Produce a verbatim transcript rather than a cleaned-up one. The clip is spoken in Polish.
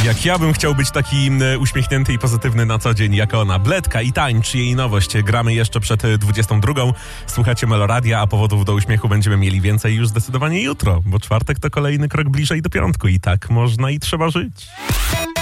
Jak ja bym chciał być taki uśmiechnięty i pozytywny na co dzień, jak ona. Bledka i Tańcz, jej nowość. Gramy jeszcze przed dwudziestą drugą. Słuchacie Meloradia, a powodów do uśmiechu będziemy mieli więcej już zdecydowanie jutro, bo czwartek to kolejny krok bliżej do piątku i tak można i trzeba żyć.